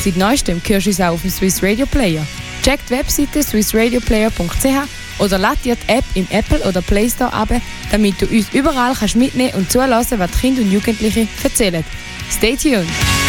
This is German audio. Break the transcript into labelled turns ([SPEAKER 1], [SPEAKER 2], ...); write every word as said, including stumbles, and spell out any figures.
[SPEAKER 1] Seit neuestem hörst du uns auch auf dem Swiss Radio Player. Check die Webseite swiss radio player punkt c h oder lad dir die App im Apple oder Play Store ab, damit du uns überall kannst mitnehmen und zulassen, was die Kinder und Jugendliche erzählen. Stay tuned!